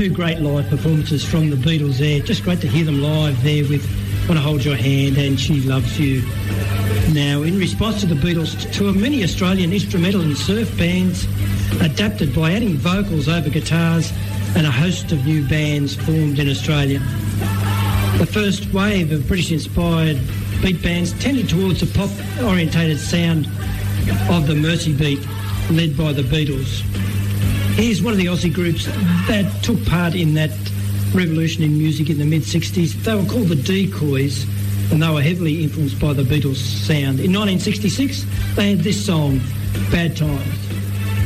two great live performances from the Beatles there. Just great to hear them live there with Want to Hold Your Hand and She Loves You. Now, in response to the Beatles tour, many Australian instrumental and surf bands adapted by adding vocals over guitars, and a host of new bands formed in Australia. The first wave of British-inspired beat bands tended towards the pop-orientated sound of the Mersey beat, led by the Beatles. Here's one of the Aussie groups that took part in that revolution in music in the mid-60s. They were called the Decoys, and they were heavily influenced by the Beatles' sound. In 1966, they had this song, Bad Times.